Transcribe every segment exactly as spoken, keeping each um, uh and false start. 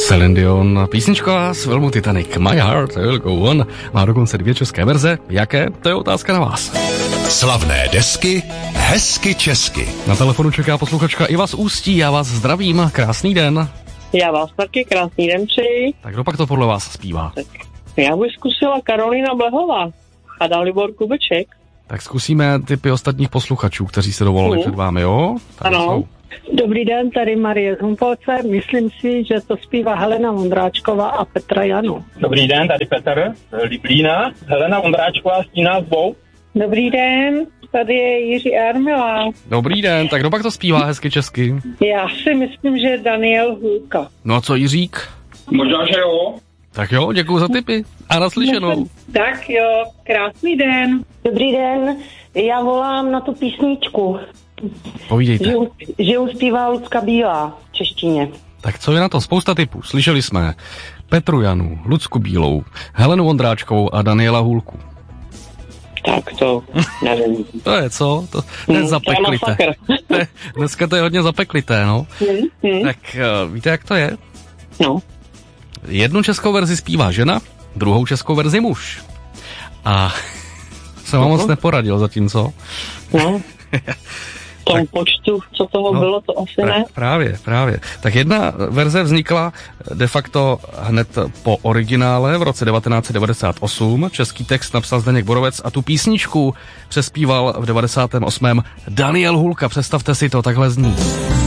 Celine Dion, písnička z filmu Titanic, My Heart Will Go On, má dokonce dvě české verze. Jaké? To je otázka na vás. Slavné desky, hezky česky. Na telefonu čeká posluchačka Iva z Ústí, já vás zdravím, krásný den. Já vás taky, krásný den přeji. Tak kdo pak to podle vás zpívá? Tak já bych zkusila Karolína Blehová a Dalibor Kubeček. Tak zkusíme typy ostatních posluchačů, kteří se dovolali mm. před vámi, jo? Tady ano. Jsou. Dobrý den, tady Marie z Humpolce. Myslím si, že to zpívá Helena Vondráčková a Petra Janu. Dobrý den, tady Petr z Liblína. Helena Vondráčková s nás dvou. Dobrý den, tady je Jiří Armila. Dobrý den, tak kdo pak to zpívá hezky česky? Já si myslím, že Daniel Hůlka. No a co Jiřík? Možná, že jo. Tak jo, děkuju za tipy a naslyšenou. Tak jo, krásný den. Dobrý den, já volám na tu písničku. Povídejte. Že, že uspívá Lucka Bílá v češtině. Tak co je na to? Spousta tipů. Slyšeli jsme Petru Janu, Lucku Bílou, Helenu Vondráčkovou a Daniela Hůlku. Tak to nevím. To je co? To, to je Hmm, zapeklité. To je, dneska to je hodně zapeklité, no. Hmm, hmm. Tak uh, víte, jak to je? No. Jednu českou verzi zpívá žena, druhou českou verzi muž. A jsem vám moc neporadil zatím, co? No. V tom tak, počtu, co toho no, bylo, to asi ne. Právě, právě. Tak jedna verze vznikla de facto hned po originále v roce devatenáct set devadesát osm. Český text napsal Zdeněk Borovec a tu písničku přespíval v devadesátém osmém Daniel Hůlka. Představte si to, takhle zní.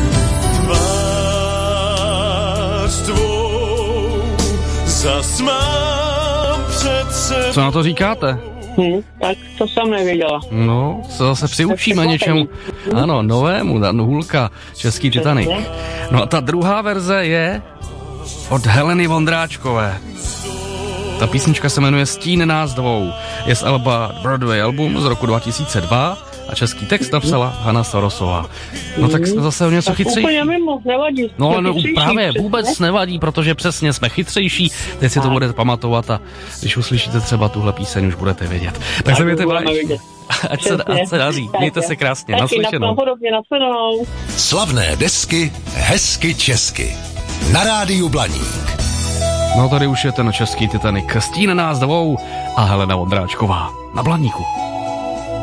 Co na to říkáte? Hmm, tak to jsem nevěděla. No, co zase přiučíme něčemu, ano, novému, Dan Hůlka, český Titanic. No a ta druhá verze je od Heleny Vondráčkové. Ta písnička se jmenuje Stín nás dvou. Je z alba Broadway album z roku dva tisíce dva a český text napsala Hana Sorosová. No tak jsme zase o něco chytřejší. Úplně mimo, nevadí. No ale no, právě vůbec nevadí, protože přesně jsme chytřejší. Teď si to budete pamatovat a když uslyšíte třeba tuhle píseň, už budete vědět. Tak se mějte blíž. Ať se, ať se daří. Mějte se krásně. Naslyšenou. Napodobně, naslyšenou. Slavné desky, hezky česky. Na rádiu Blaník. No tady už je ten český Titanic. Stín nás dvou a Helena Vondráčková na Blaníku.